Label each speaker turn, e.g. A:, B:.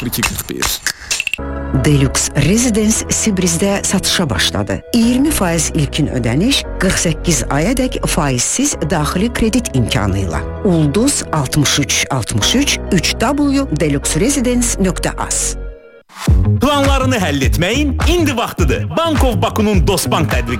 A: 0241.
B: Deluxe Residence Sibrizdə satışa başladı. 20% ilkin ödəniş, 48 ayadək faizsiz daxili kredit imkanıyla. Ulduz 63 63 www.deluxeresidence.az.
C: Planlarını həll etməyin indi vaxtıdır. Bank of Baku'nun Dostbank tədbiqi